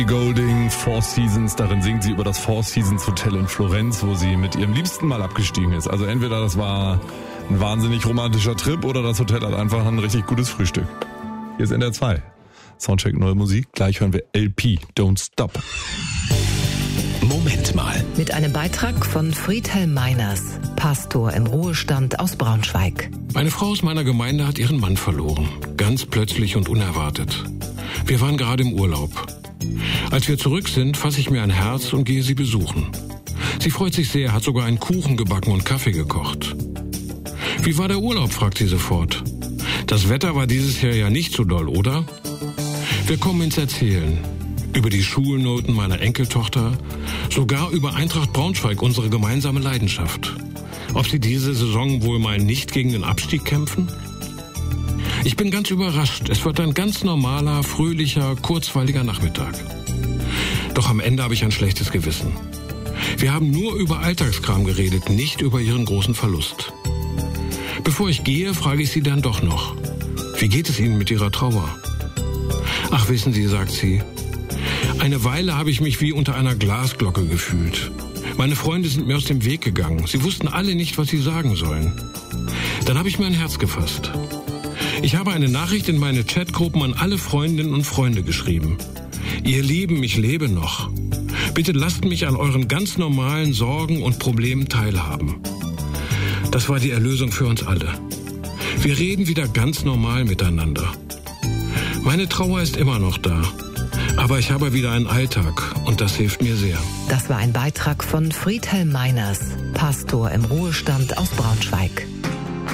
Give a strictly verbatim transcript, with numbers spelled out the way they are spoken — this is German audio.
Golding, Four Seasons, darin singt sie über das Four Seasons Hotel in Florenz, wo sie mit ihrem Liebsten mal abgestiegen ist. Also entweder das war ein wahnsinnig romantischer Trip oder das Hotel hat einfach ein richtig gutes Frühstück. Hier ist N D R zwei. Soundcheck Neue Musik. Gleich hören wir L P, Don't Stop. Moment mal. Mit einem Beitrag von Friedhelm Meiners, Pastor im Ruhestand aus Braunschweig. Eine Frau aus meiner Gemeinde hat ihren Mann verloren. Ganz plötzlich und unerwartet. Wir waren gerade im Urlaub. Als wir zurück sind, fasse ich mir ein Herz und gehe sie besuchen. Sie freut sich sehr, hat sogar einen Kuchen gebacken und Kaffee gekocht. Wie war der Urlaub, fragt sie sofort. Das Wetter war dieses Jahr ja nicht so doll, oder? Wir kommen ins Erzählen. Über die Schulnoten meiner Enkeltochter, sogar über Eintracht Braunschweig, unsere gemeinsame Leidenschaft. Ob sie diese Saison wohl mal nicht gegen den Abstieg kämpfen? Ich bin ganz überrascht. Es wird ein ganz normaler, fröhlicher, kurzweiliger Nachmittag. Doch am Ende habe ich ein schlechtes Gewissen. Wir haben nur über Alltagskram geredet, nicht über ihren großen Verlust. Bevor ich gehe, frage ich sie dann doch noch. Wie geht es Ihnen mit Ihrer Trauer? Ach, wissen Sie, sagt sie, eine Weile habe ich mich wie unter einer Glasglocke gefühlt. Meine Freunde sind mir aus dem Weg gegangen. Sie wussten alle nicht, was sie sagen sollen. Dann habe ich mir ein Herz gefasst. Ich habe eine Nachricht in meine Chatgruppen an alle Freundinnen und Freunde geschrieben. Ihr Lieben, ich lebe noch. Bitte lasst mich an euren ganz normalen Sorgen und Problemen teilhaben. Das war die Erlösung für uns alle. Wir reden wieder ganz normal miteinander. Meine Trauer ist immer noch da. Aber ich habe wieder einen Alltag und das hilft mir sehr. Das war ein Beitrag von Friedhelm Meiners, Pastor im Ruhestand aus Braunschweig.